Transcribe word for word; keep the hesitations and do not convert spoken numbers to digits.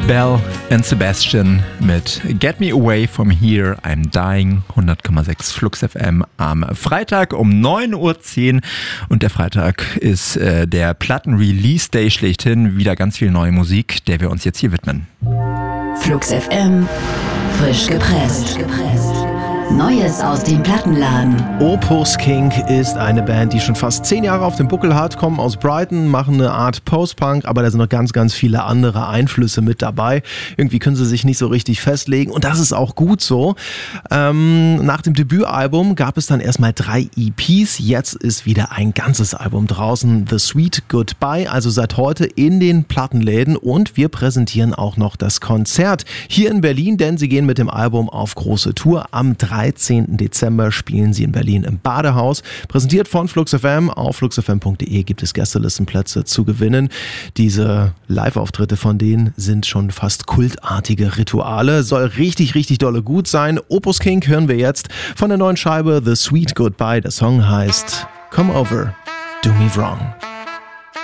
Belle and Sebastian mit Get Me Away From Here, I'm Dying, hundert Komma sechs Flux F M am Freitag um neun Uhr zehn. Und der Freitag ist äh, der Platten-Release-Day schlechthin. Wieder ganz viel neue Musik, der wir uns jetzt hier widmen. Flux F M, frisch gepresst. Neues aus dem Plattenladen. Opus King ist eine Band, die schon fast zehn Jahre auf dem Buckel hat, kommen aus Brighton, machen eine Art Post-Punk, aber da sind noch ganz, ganz viele andere Einflüsse mit dabei. Irgendwie können sie sich nicht so richtig festlegen und das ist auch gut so. Ähm, nach dem Debütalbum gab es dann erstmal drei E Ps, jetzt ist wieder ein ganzes Album draußen, The Sweet Goodbye, also seit heute in den Plattenläden und wir präsentieren auch noch das Konzert hier in Berlin, denn sie gehen mit dem Album auf große Tour. Am dreizehnten Dezember spielen sie in Berlin im Badehaus. Präsentiert von Flux F M. Auf flux f m punkt d e gibt es Gästelistenplätze zu gewinnen. Diese Live-Auftritte von denen sind schon fast kultartige Rituale. Soll richtig, richtig dolle gut sein. Opus King hören wir jetzt von der neuen Scheibe The Sweet Goodbye. Der Song heißt Come Over, Do Me Wrong.